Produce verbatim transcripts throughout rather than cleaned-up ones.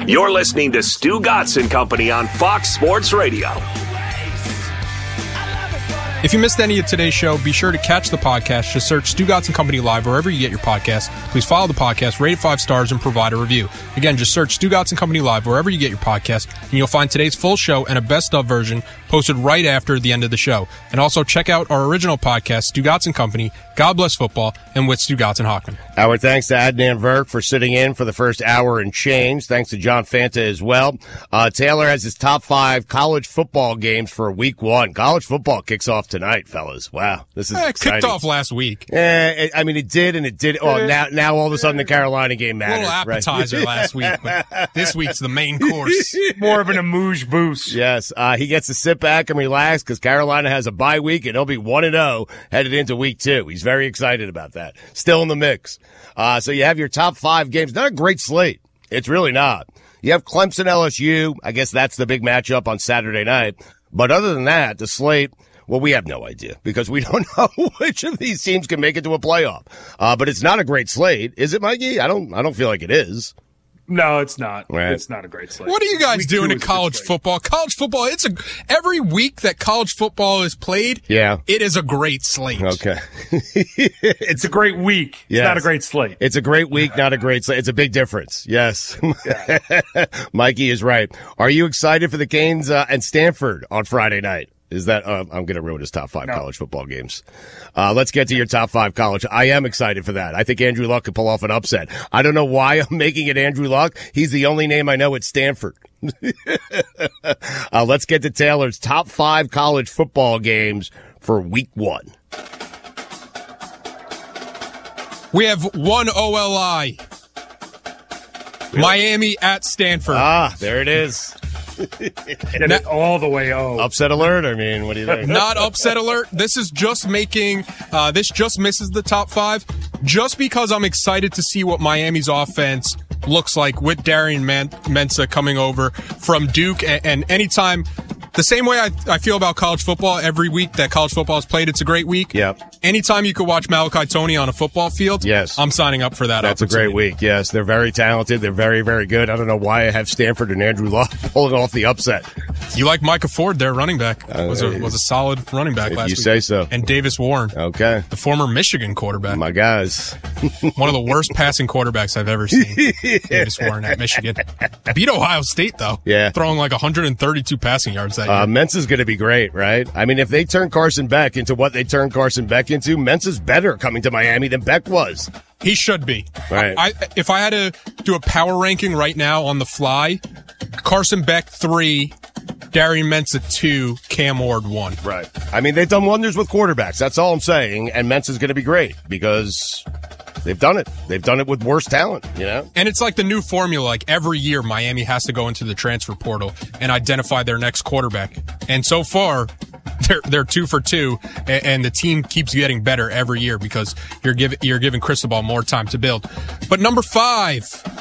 You're listening to Stu Gatz and Company on Fox Sports Radio. If you missed any of today's show, be sure to catch the podcast. Just search Stu Gatz and Company Live wherever you get your podcasts. Please follow the podcast, rate it five stars, and provide a review. Again, just search Stu Gatz and Company Live wherever you get your podcast, and you'll find today's full show and a best-of version posted right after the end of the show. And also check out our original podcast, Stu Gatz and Company, God Bless Football, and with Stu Gatz and Hockman. Our thanks to Adnan Virk for sitting in for the first hour and change. Thanks to John Fanta as well. Uh, Taylor has his top five college football games for week one. College football kicks off tonight, fellas. Wow, this is eh, exciting. Kicked off last week. Eh, it, I mean, it did, and it did. Oh, now, now all of a sudden the Carolina game matters. A little appetizer right? last week, but this week's the main course. More of an amuse boost. Yes, uh, he gets to sit back and relax because Carolina has a bye week, and he'll be one and zero headed into week two. He's very excited about that. Still in the mix. Uh, so you have your top five games. Not a great slate. It's really not. You have Clemson L S U. I guess that's the big matchup on Saturday night. But other than that, the slate, well, we have no idea because we don't know which of these teams can make it to a playoff. Uh, but it's not a great slate. Is it, Mikey? I don't, I don't feel like it is. No, it's not. Right. It's not a great slate. What are you guys Week doing two in is college football? College football, it's a every week that college football is played, yeah, it is a great slate. Okay. It's a great week. It's yes. not a great slate. It's a great week, not a great slate. It's a big difference. Yes. Yeah. Mikey is right. Are you excited for the Canes uh, and Stanford on Friday night? Is that, uh, I'm going to ruin his top five no. college football games. Uh, let's get to your top five college. I am excited for that. I think Andrew Luck could pull off an upset. I don't know why I'm making it Andrew Luck. He's the only name I know at Stanford. uh, let's get to Taylor's top five college football games for week one. We have one O L I. Really? Miami at Stanford. Ah, there it is. Get it all the way home. Upset alert? I mean, what do you think? Not upset alert. This is just making, uh, this just misses the top five just because I'm excited to see what Miami's offense looks like with Darian Man- Mensah coming over from Duke. And, and anytime, the same way I, I feel about college football, every week that college football is played, it's a great week. Yep. Anytime you could watch Malachi Toney on a football field, yes, I'm signing up for that. That's a great week. Yes, they're very talented. They're very, very good. I don't know why I have Stanford and Andrew Luck pulling off the upset. You like Micah Ford, their running back. Uh, was a was a solid running back if last you week. say so. And Davis Warren. Okay. The former Michigan quarterback. My guys. One of the worst passing quarterbacks I've ever seen. Davis Warren at Michigan. Beat Ohio State, though. Yeah. Throwing like one hundred thirty-two passing yards that year. Uh, Mensah's going to be great, right? I mean, if they turn Carson Beck into what they turned Carson Beck into, Mensah's better coming to Miami than Beck was. He should be. Right. I, if I had to do a power ranking right now on the fly, Carson Beck three, Darian Mensah two, Cam Ward one. Right. I mean, they've done wonders with quarterbacks. That's all I'm saying. And Mensah's going to be great because they've done it. They've done it with worse talent, you know? And it's like the new formula. Like every year, Miami has to go into the transfer portal and identify their next quarterback. And so far, they're they're two for two, and, and the team keeps getting better every year because you're giving you're giving Cristobal more time to build. But number five,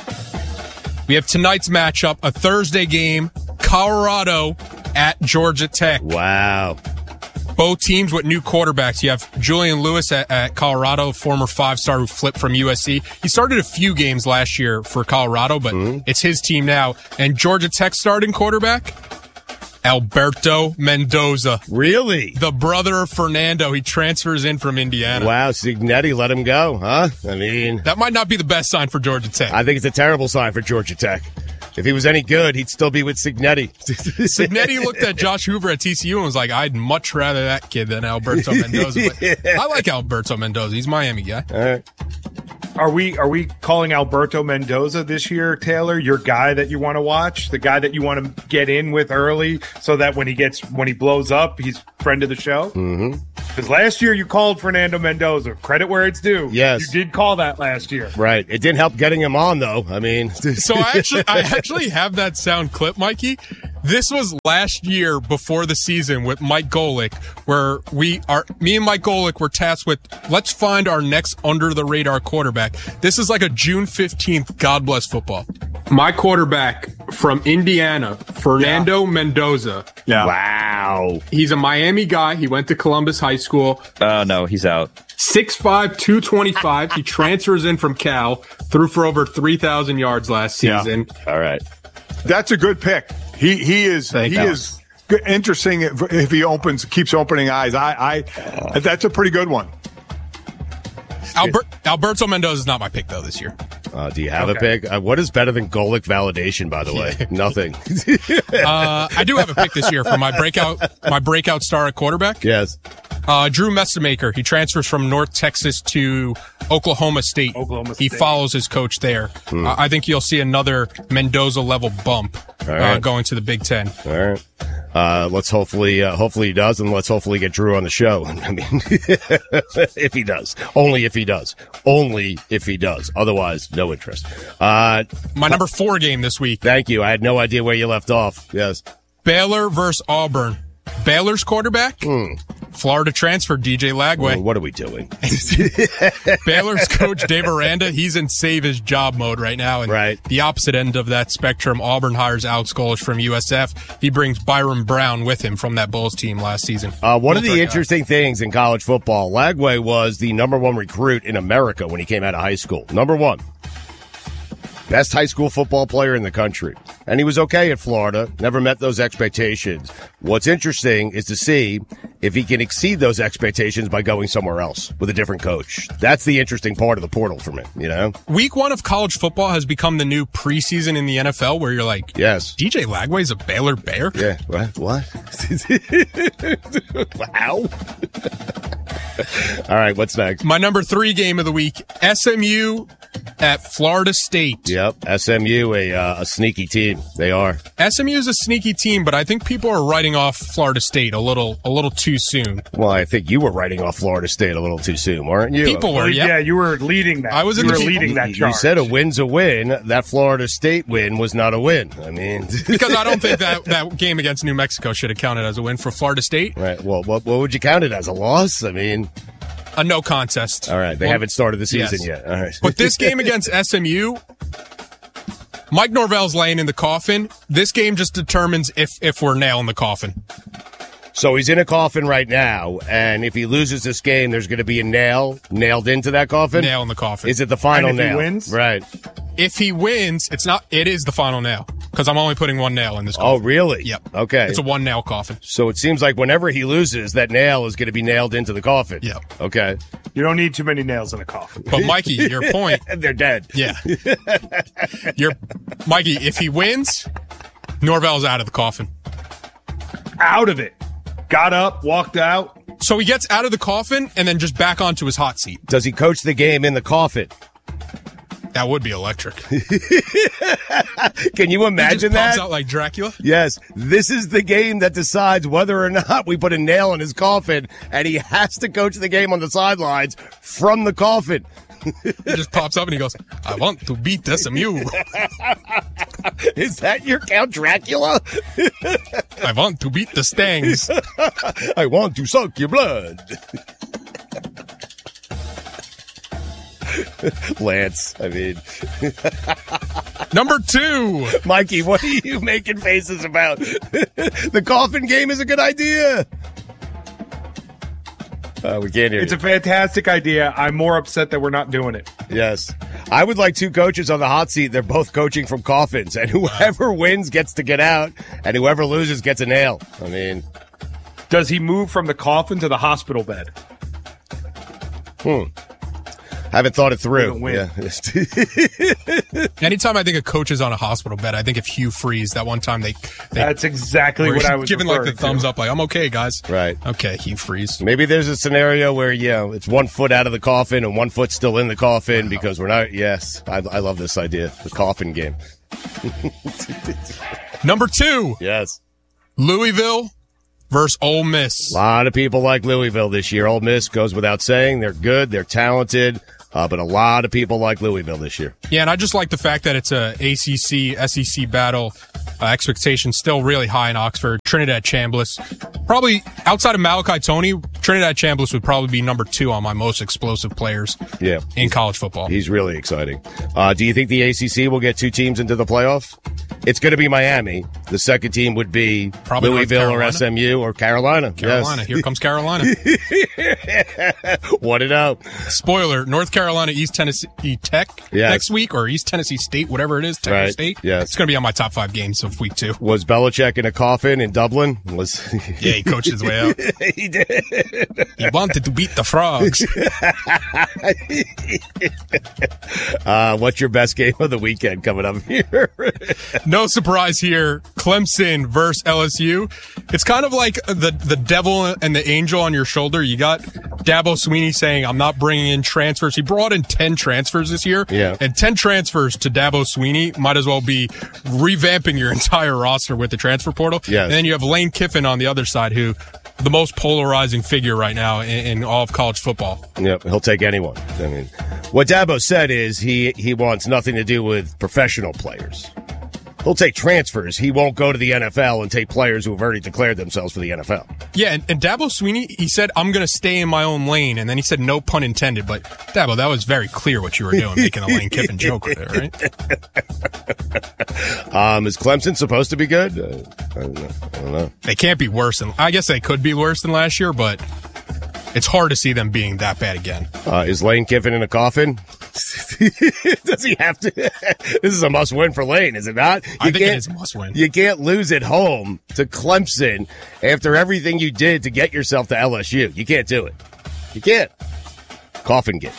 we have tonight's matchup, a Thursday game, Colorado at Georgia Tech. Wow. Both teams with new quarterbacks. You have Julian Lewis at, at Colorado, former five-star who flipped from U S C. He started a few games last year for Colorado, but mm-hmm. it's his team now. And Georgia Tech starting quarterback, Alberto Mendoza. Really? The brother of Fernando. He transfers in from Indiana. Wow, Cignetti let him go, huh? I mean... That might not be the best sign for Georgia Tech. I think it's a terrible sign for Georgia Tech. If he was any good, he'd still be with Cignetti. Cignetti looked at Josh Hoover at T C U and was like, I'd much rather that kid than Alberto Mendoza. But yeah. I like Alberto Mendoza. He's a Miami guy. All right. Are we are we calling Alberto Mendoza this year, Taylor, your guy that you want to watch, the guy that you want to get in with early, so that when he gets when he blows up, he's friend of the show? Mm-hmm. Because last year you called Fernando Mendoza. Credit where it's due. Yes, you did call that last year. Right. It didn't help getting him on, though. I mean, so I actually I actually have that sound clip, Mikey. This was last year before the season with Mike Golick, where we are, me and Mike Golick were tasked with, let's find our next under-the-radar quarterback. This is like a June fifteenth, God bless football. My quarterback from Indiana, Fernando yeah. Mendoza. Yeah. Wow. He's a Miami guy. He went to Columbus High School. Oh, uh, no, he's out. six five, two twenty-five. He transfers in from Cal, threw for over three thousand yards last season. Yeah. All right. That's a good pick. He he is Thank he you. is good, interesting if, if he opens keeps opening eyes. I I that's a pretty good one. Albert, Alberto Mendoza is not my pick, though, this year. Uh, do you have Okay. a pick? Uh, what is better than Golic validation, by the way? Nothing. Uh, I do have a pick this year for my breakout my breakout star at quarterback. Yes. Uh, Drew Messamaker. He transfers from North Texas to Oklahoma State. Oklahoma He State. follows his coach there. Uh, I think you'll see another Mendoza-level bump uh, right. going to the Big Ten. All right. Uh, let's hopefully, uh, hopefully he does, and let's hopefully get Drew on the show. I mean, if he does. Only if he does. Only if he does. Otherwise, no interest. Uh, My number four game this week, thank you. I had no idea where you left off. Yes. Baylor versus Auburn. Baylor's quarterback, Florida transfer D J Well, Lagway. what are we doing? Baylor's coach Dave Aranda, he's in save his job mode right now. And Right. the opposite end of that spectrum, Auburn hires Alex Golesh from U S F. He brings Byron Brown with him from that Bulls team last season. Uh, one of the Both are interesting things in college football, Lagway was the number one recruit in America when he came out of high school. Number one. Best high school football player in the country. And he was okay at Florida, never met those expectations. What's interesting is to see if he can exceed those expectations by going somewhere else with a different coach. That's the interesting part of the portal for me, you know? Week one of college football has become the new preseason in the N F L where you're like, Yes. D J Lagway's a Baylor Bear? Yeah. What? What? How? All right, what's next? My number three game of the week, S M U at Florida State. Yep, S M U, a, uh, a sneaky team. They are. S M U is a sneaky team, but I think people are writing off Florida State a little, a little too soon. Well, I think you were writing off Florida State a little too soon, weren't you? People were, Well, yeah. yeah, you were leading that. I was in you the were people- leading that You charge. said a win's a win. That Florida State win was not a win. I mean, Because I don't think that, that game against New Mexico should have counted as a win for Florida State. right? Well, what what would you count it as, a loss? I mean, A no contest. all right, they Well, haven't started the season yes. yet. All right, But this game against S M U, Mike Norvell's laying in the coffin. This game just determines if if we're nailing the coffin. so he's in a coffin right now, and if he loses this game, there's going to be a nail nailed into that coffin. Nail in the coffin. Is it the final And if he nail? wins? Right. If he wins, it's not. It is the final nail because I'm only putting one nail in this. Oh, Coffin. really? Yep. Okay. It's a one nail coffin. So it seems like whenever he loses, that nail is going to be nailed into the coffin. Yep. Okay. You don't need too many nails in a coffin. But Mikey, your point. And they're dead. Yeah. Your Mikey, if he wins, Norvell's out of the coffin. Out of it. Got up, walked out. So he gets out of the coffin and then just back onto his hot seat. Does he coach the game in the coffin? That would be electric. Can you He imagine just that? pops out like Dracula. Yes, this is the game that decides whether or not we put a nail in his coffin, and he has to coach the game on the sidelines from the coffin. He just pops up and he goes, I want to beat S M U. Is that your Count Dracula? I want to beat the Stangs. I want to suck your blood. Lance, I mean, Number two. Mikey, what are you making faces about? The coffin game is a good idea. Uh, we can't hear It's you. a fantastic idea. I'm more upset that we're not doing it. Yes. I would like two coaches on the hot seat. They're both coaching from coffins, and whoever wins gets to get out, and whoever loses gets a nail. I mean, Does he move from the coffin to the hospital bed? hmm. Haven't thought it through. Win. Yeah. Anytime I think a coach is on a hospital bed, I think of Hugh Freeze. That one time they, they That's exactly were what I was giving like the referring to. thumbs up, like I'm okay, guys. Right. Okay, Hugh Freeze. Maybe there's a scenario where, you know, it's one foot out of the coffin and one foot still in the coffin because we're not. Yes. I, I love this idea. The coffin game. Number two, Yes. Louisville versus Ole Miss. A lot of people like Louisville this year. Ole Miss goes without saying. They're good. They're talented. Uh, but a lot of people like Louisville this year. Yeah, and I just like the fact that it's a A C C, S E C battle. Uh, expectations still really high in Oxford. Trinidad Chambliss. Probably outside of Malachi Toney, Trinidad Chambliss would probably be number two on my most explosive players Yeah. in college football. He's really exciting. Uh, do you think the A C C will get two teams into the playoffs? It's going to be Miami. The second team would be Probably Louisville or S M U or Carolina. Carolina. Yes. Here comes Carolina. What it up? Spoiler, North Carolina, East Tennessee Tech Yes. next week, or East Tennessee State, whatever it is, Tech Right. State. Yes. It's going to be on my top five games of week two. Was Belichick in a coffin in Dublin? Was Yeah, he coached his way out. he did. He wanted to beat the Frogs. Uh, what's your best game of the weekend coming up here? No surprise here. Clemson versus L S U. It's kind of like the, the devil and the angel on your shoulder. You got Dabo Swinney saying, I'm not bringing in transfers. He brought in ten transfers this year. Yeah. And ten transfers to Dabo Swinney might as well be revamping your entire roster with the transfer portal. Yes. And then you have Lane Kiffin on the other side, who the most polarizing figure right now in, in all of college football. Yep, he'll take anyone. I mean, what Dabo said is he, he wants nothing to do with professional players. He'll take transfers. He won't go to the N F L and take players who have already declared themselves for the N F L. Yeah, and, and Dabo Swinney, he said, I'm going to stay in my own lane. And then he said, no pun intended. But, Dabo, that was very clear what you were doing, making a Lane Kiffin joke with it, right? Um, is Clemson supposed to be good? Uh, I, don't know. I don't know. They can't be worse than, I guess they could be worse than last year, but it's hard to see them being that bad again. Uh, is Lane Kiffin in a coffin? Does he have to? This is a must-win for Lane, is it not? You I think it can't- is a must-win. You can't lose at home to Clemson after everything you did to get yourself to L S U. You can't do it. You can't. Coffin game.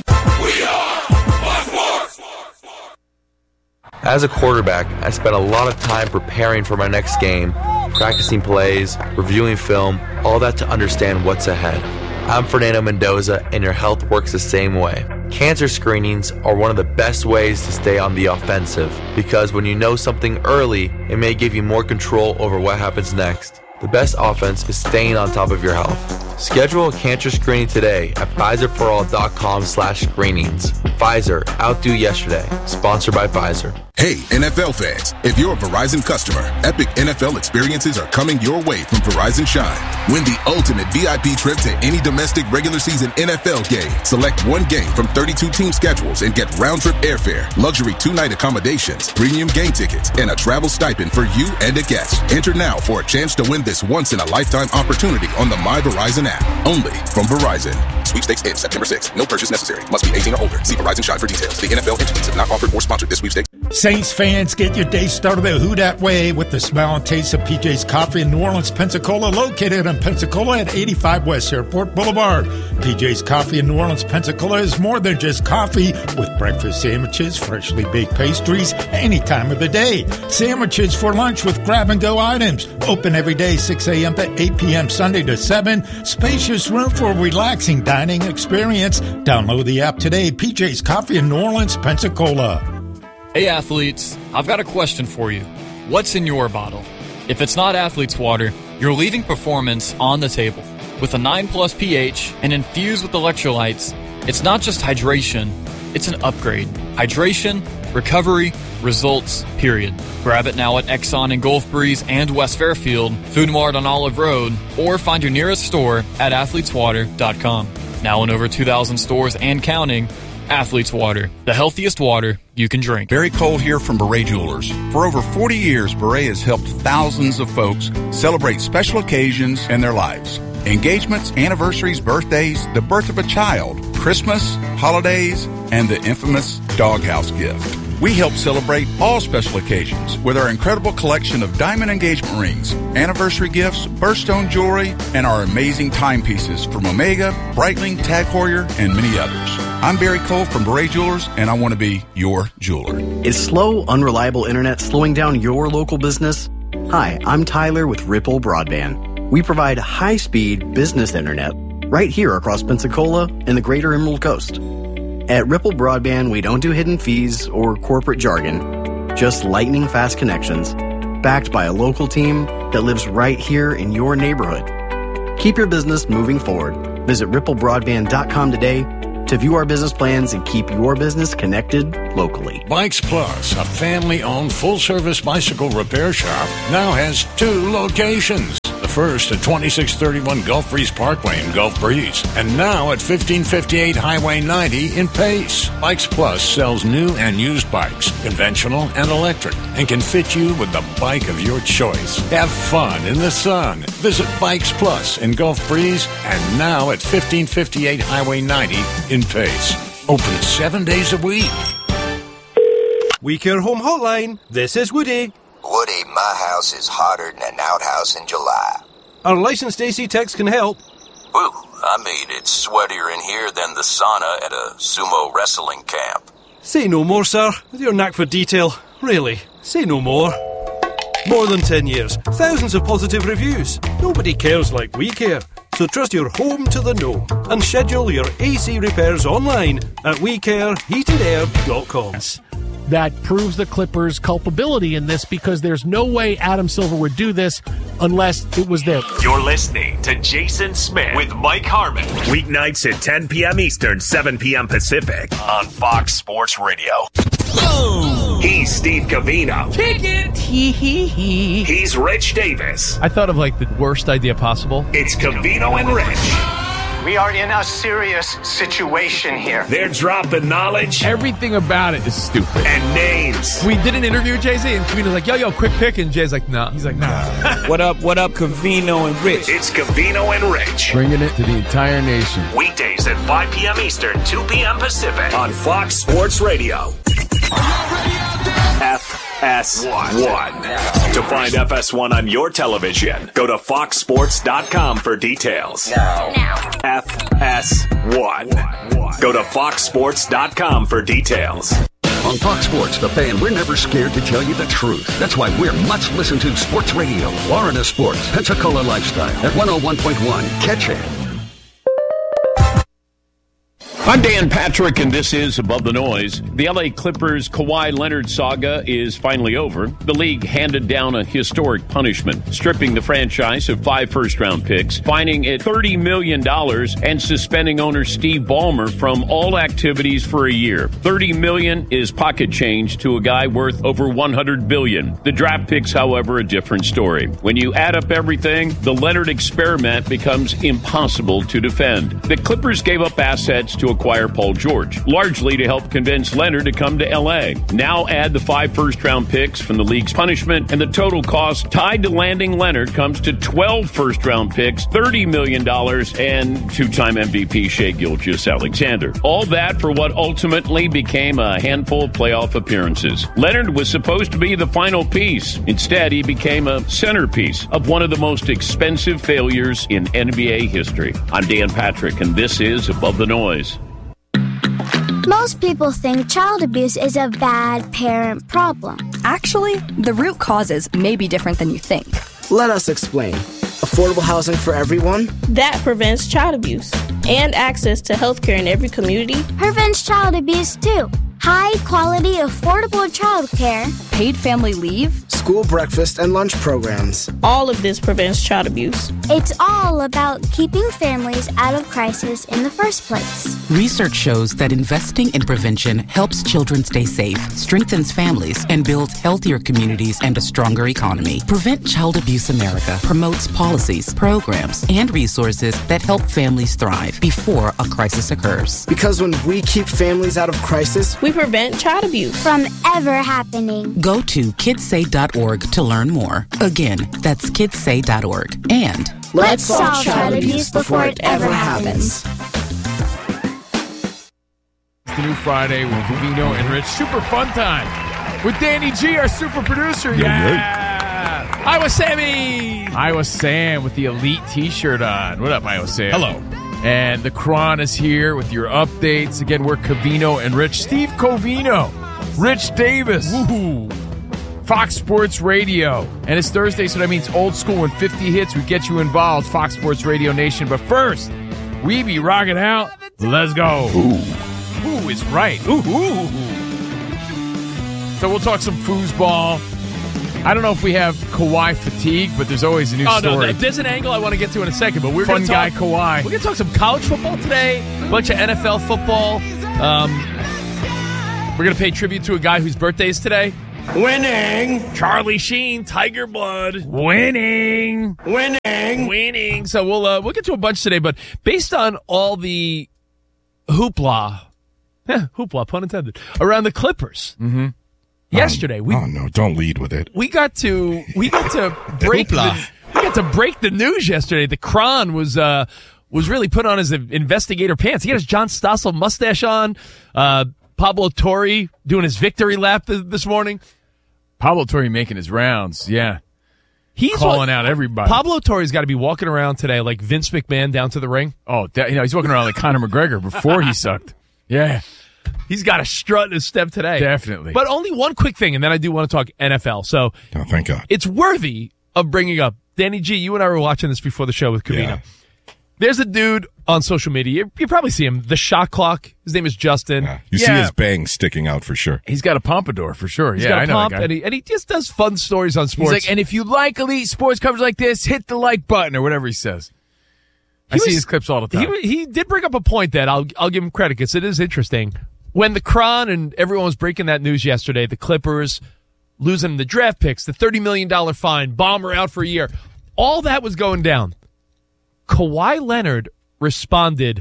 As a quarterback, I spent a lot of time preparing for my next game, practicing plays, reviewing film, all that to understand what's ahead. I'm Fernando Mendoza, and your health works the same way. Cancer screenings are one of the best ways to stay on the offensive, because when you know something early, it may give you more control over what happens next. The best offense is staying on top of your health. Schedule a cancer screening today at Pfizer For All dot com slash screenings. Pfizer, outdo yesterday. Sponsored by Pfizer. Hey, N F L fans, if you're a Verizon customer, epic N F L experiences are coming your way from Verizon Shine. Win the ultimate V I P trip to any domestic regular season N F L game. Select one game from thirty-two team schedules and get round-trip airfare, luxury two-night accommodations, premium game tickets, and a travel stipend for you and a guest. Enter now for a chance to win this once-in-a-lifetime opportunity on the My Verizon app. Only from Verizon. Sweepstakes ends September sixth. No purchase necessary. Must be eighteen or older. See Verizon Shine for details. The N F L entities have not offered or sponsored this sweepstakes. Saints fans, get your day started the Who Dat way with the smell and taste of P J's Coffee in New Orleans, Pensacola, located in Pensacola at eighty-five West Airport Boulevard. P J's Coffee in New Orleans, Pensacola is more than just coffee, with breakfast sandwiches, freshly baked pastries, any time of the day. Sandwiches for lunch with grab-and-go items. Open every day, six a.m. to eight p.m. Sunday to seven. Spacious room for a relaxing dining experience. Download the app today. P J's Coffee in New Orleans, Pensacola. Hey athletes, I've got a question for you. What's in your bottle? If it's not Athlete's Water, you're leaving performance on the table. With a nine plus pH and infused with electrolytes, it's not just hydration, it's an upgrade. Hydration, recovery, results, period. Grab it now at Exxon in Gulf Breeze and West Fairfield, Food Mart on Olive Road, or find your nearest store at athletes water dot com. Now in over two thousand stores and counting, Athlete's Water, the healthiest water you can drink. Barry Cole here from Beret Jewelers. For over forty years, Beret has helped thousands of folks celebrate special occasions in their lives. Engagements, anniversaries, birthdays, the birth of a child, Christmas, holidays, and the infamous doghouse gift. We help celebrate all special occasions with our incredible collection of diamond engagement rings, anniversary gifts, birthstone jewelry, and our amazing timepieces from Omega, Breitling, Tag Heuer, and many others. I'm Barry Cole from Beret Jewelers, and I want to be your jeweler. Is slow, unreliable internet slowing down your local business? Hi, I'm Tyler with Ripple Broadband. We provide high-speed business internet right here across Pensacola and the greater Emerald Coast. At Ripple Broadband, we don't do hidden fees or corporate jargon, just lightning-fast connections, backed by a local team that lives right here in your neighborhood. Keep your business moving forward. Visit ripple broadband dot com today to view our business plans and keep your business connected locally. Bikes Plus, a family-owned full-service bicycle repair shop, now has two locations. The first at twenty-six thirty-one Gulf Breeze Parkway in Gulf Breeze. And now at fifteen fifty-eight Highway ninety in Pace. Bikes Plus sells new and used bikes, conventional and electric, and can fit you with the bike of your choice. Have fun in the sun. Visit Bikes Plus in Gulf Breeze and now at fifteen fifty-eight Highway ninety in Pace. Open seven days a week. We Care Home Hotline. This is Woody. Woody, my house is hotter than an outhouse in July. Our licensed A C techs can help. Woo, I mean, it's sweatier in here than the sauna at a sumo wrestling camp. Say no more, sir. With your knack for detail. Really, say no more. More than ten years, thousands of positive reviews. Nobody cares like we care. So trust your home to the know and schedule your A C repairs online at we care heated air dot com. That proves the Clippers' culpability in this because there's no way Adam Silver would do this unless it was there. You're listening to Jason Smith with Mike Harmon. Weeknights at ten p.m. Eastern, seven p.m. Pacific on Fox Sports Radio. Oh! He's Steve Covino. Kick it! Hee hee hee. He's Rich Davis. I thought of like the worst idea possible. It's Covino and Rich. We are in a serious situation here. They're dropping knowledge. Everything about it is stupid. And names. We did an interview with Jay-Z, and Covino's like, yo, yo, quick pick. And Jay's like, nah. He's like, nah. What up, what up, Covino and Rich? It's Covino and Rich. Bringing it to the entire nation. Weekdays at five p.m. Eastern, two p.m. Pacific on Fox Sports Radio. F S one. To find F S one on your television, go to fox sports dot com for details. Now. F S one. Go to fox sports dot com for details. On Fox Sports, The Fan, we're never scared to tell you the truth. That's why we're much listened to sports radio. Florida Sports, Pensacola Lifestyle at one oh one point one. Catch it. I'm Dan Patrick, and this is Above the Noise. The L A Clippers Kawhi Leonard saga is finally over. The league handed down a historic punishment, stripping the franchise of five first-round picks, fining it thirty million dollars, and suspending owner Steve Ballmer from all activities for a year. thirty million dollars is pocket change to a guy worth over one hundred billion dollars. The draft picks, however, a different story. When you add up everything, the Leonard experiment becomes impossible to defend. The Clippers gave up assets to acquire Paul George, largely to help convince Leonard to come to L A. Now add the five first-round picks from the league's punishment, and the total cost tied to landing Leonard comes to twelve first-round picks, thirty million dollars, and two-time M V P Shai Gilgeous-Alexander. All that for what ultimately became a handful of playoff appearances. Leonard was supposed to be the final piece. Instead, he became a centerpiece of one of the most expensive failures in N B A history. I'm Dan Patrick, and this is Above the Noise. Most people think child abuse is a bad parent problem. Actually, the root causes may be different than you think. Let us explain. Affordable housing for everyone? That prevents child abuse. And access to health care in every community. Prevents child abuse, too. High-quality, affordable child care. Paid family leave. School breakfast and lunch programs. All of this prevents child abuse. It's all about keeping families out of crisis in the first place. Research shows that investing in prevention helps children stay safe, strengthens families, and builds healthier communities and a stronger economy. Prevent Child Abuse America promotes policies, programs, and resources that help families thrive before a crisis occurs. Because when we keep families out of crisis, we prevent child abuse from ever happening. Go to kids say dot org to learn more. Again, that's kids say dot org. And let's solve child abuse before it ever happens. It's the new Friday with Covino and Rich. Super fun time with Danny G, our super producer. Yeah. Iowa Sammy. Iowa Sam with the Elite t-shirt on. What up, Iowa Sam? Hello. And the Cron is here with your updates. Again, we're Covino and Rich. Steve Covino, Rich Davis, woohoo, Fox Sports Radio. And it's Thursday, so that means old school and fifty hits. We get you involved, Fox Sports Radio Nation. But first, we be rocking out. Let's go. Ooh. Ooh is right. Ooh, ooh, ooh. So we'll talk some foosball. I don't know if we have Kawhi fatigue, but there's always a new oh, story. No, there's an angle I want to get to in a second, but we're Fun gonna talk, guy Kawhi. We're going to talk some college football today, a bunch of N F L football. Um, we're going to pay tribute to a guy whose birthday is today. Winning. Charlie Sheen, Tiger Blood. Winning. Winning. Winning. So we'll uh, we'll get to a bunch today, but based on all the hoopla, eh, hoopla, pun intended, around the Clippers. Mm-hmm. Yesterday, we oh no, don't lead with it. We got to we got to break the, we got to break the news yesterday. The Kron was uh was really put on his investigator pants. He had his John Stossel mustache on. Uh, Pablo Torre doing his victory lap th- this morning. Pablo Torre making his rounds. Yeah, He's calling what, out everybody. Pablo Torre's got to be walking around today like Vince McMahon down to the ring. Oh, that, you know, he's walking around like Conor McGregor before he sucked. Yeah. He's got a strut in his step today. Definitely. But only one quick thing, and then I do want to talk N F L. So, oh, thank God. It's worthy of bringing up. Danny G, you and I were watching this before the show with Covino. Yeah. There's a dude on social media. You, you probably see him. The Shot Clock. His name is Justin. Yeah. You yeah. see his bangs sticking out for sure. He's got a pompadour for sure. He's yeah, got a I know pump, that guy. and he, and he just does fun stories on sports. He's like, and if you like elite sports coverage like this, hit the like button or whatever he says. I He see was- his clips all the time. He, he did bring up a point that I'll I'll give him credit because it is interesting. When the Kron and everyone was breaking that news yesterday, the Clippers losing the draft picks, the thirty million dollars fine, Bomber out for a year, all that was going down. Kawhi Leonard responded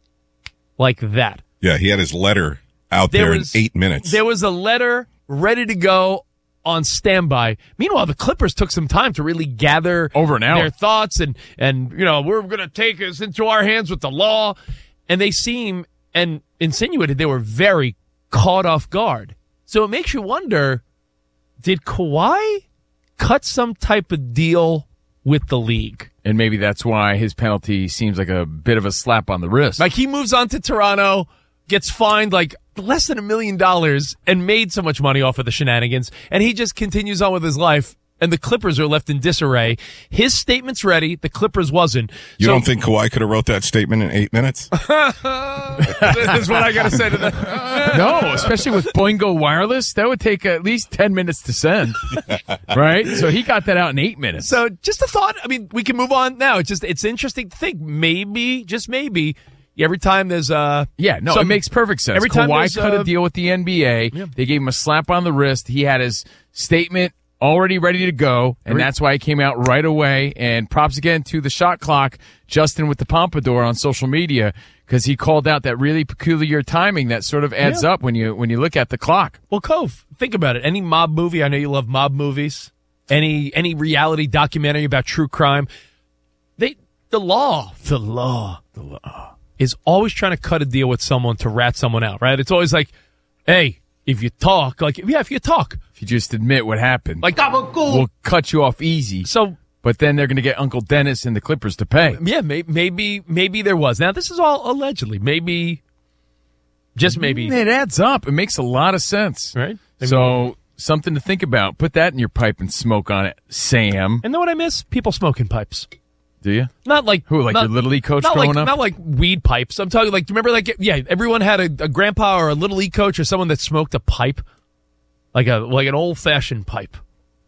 like that. Yeah, he had his letter out There there, was- in eight minutes. There was a letter ready to go on standby. Meanwhile, the Clippers took some time to really gather Over an hour. their thoughts and, and you know, we're going to take us into our hands with the law. And they seem and insinuated they were very caught off guard. So it makes you wonder, did Kawhi cut some type of deal with the league? And maybe that's why his penalty seems like a bit of a slap on the wrist. Like he moves on to Toronto, gets fined like less than a million dollars and made so much money off of the shenanigans, and he just continues on with his life, and the Clippers are left in disarray. His statement's ready, the Clippers wasn't. You So- don't think Kawhi could have wrote that statement in eight minutes? This is what I got to say to that. No, especially with Boingo Wireless, that would take at least ten minutes to send, right? So he got that out in eight minutes. So just a thought. I mean, we can move on now. It's just it's interesting to think. Maybe, just maybe, every time there's uh Yeah, no, some- it makes perfect sense. Every time Kawhi there's, cut uh, a deal with the N B A. They gave him a slap on the wrist. He had his statement already ready to go, and Every- that's why he came out right away. And props again to the Shot Clock, Justin with the pompadour on social media, because he called out that really peculiar timing that sort of adds Yeah. up when you when you look at the clock. Well, Cove, think about it. Any mob movie, I know you love mob movies. Any any reality documentary about true crime, they the law, the law, the law is always trying to cut a deal with someone to rat someone out, right? It's always like, hey, if you talk, like yeah, if you talk, If you just admit what happened, like we'll cut you off easy. So, but then they're going to get Uncle Dennis and the Clippers to pay. yeah, may, maybe maybe there was. Now this is all allegedly. Maybe, just maybe. It adds up. It makes a lot of sense, right? So something to think about. Put that in your pipe and smoke on it, Sam. And know what I miss? People smoking pipes. Do you? Not like Who, like not- your Little League coach not growing like, up? Not like weed pipes. I'm talking like, do you remember like, yeah, everyone had a, a grandpa or a Little League coach or someone that smoked a pipe, like a like an old fashioned pipe.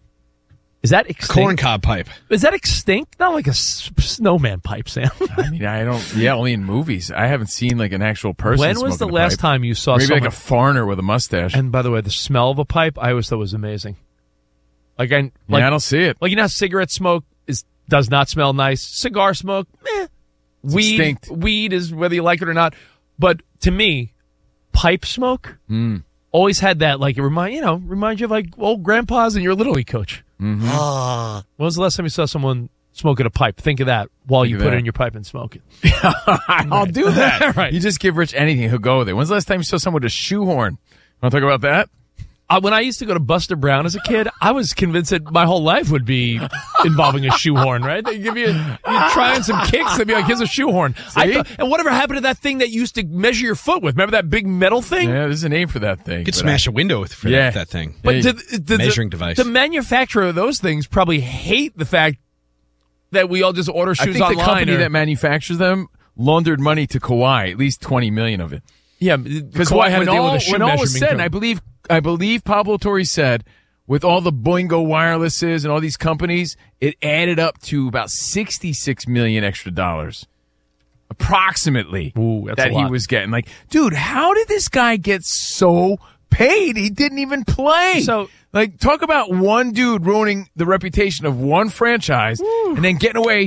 Is that extinct? Corncob pipe. Is that extinct? Not like a s- snowman pipe, Sam. I mean, I don't. Yeah, only in movies. I haven't seen like an actual person. When was the smoking a last pipe. time you saw Maybe someone? like a foreigner with a mustache? And by the way, the smell of a pipe, I always thought was amazing. Like I, like, yeah, I don't see it. Like you know, how cigarette smoke is does not smell nice. Cigar smoke, eh. It's Weed, extinct. weed is whether you like it or not. But to me, pipe smoke Mm. always had that like it remind you know remind you of like old grandpas and your Little League coach. Mm-hmm. Ah, when was the last time you saw someone smoking a pipe? Think of that while Think you of put that. it in your pipe and smoke it. I'll do that. Right. You just give Rich anything, he'll go with it. When's the last time you saw someone with a shoehorn? Want to talk about that? Uh, when I used to go to Buster Brown as a kid, I was convinced that my whole life would be involving a shoehorn, right? They give you, you're trying some kicks, they'd be like, here's a shoehorn. I thought, and whatever happened to that thing that you used to measure your foot with? Remember that big metal thing? Yeah, there's a name for that thing. You could but smash I- a window with for Yeah. that, that thing. But Hey, the, the, the, measuring device. The manufacturer of those things probably hate the fact that we all just order I shoes think online. the company or- that manufactures them laundered money to Kawhi, at least twenty million of it. yeah, Because Kawhi had when to deal all, with a shoe when all was measuring said, and company. I believe I believe Pablo Torre said, with all the Boingo Wirelesses and all these companies, it added up to about sixty-six million extra dollars, approximately. Ooh, that's that a he lot. was getting. Like, dude, how did this guy get so paid. He didn't even play. So, like, talk about one dude ruining the reputation of one franchise Woo. and then getting away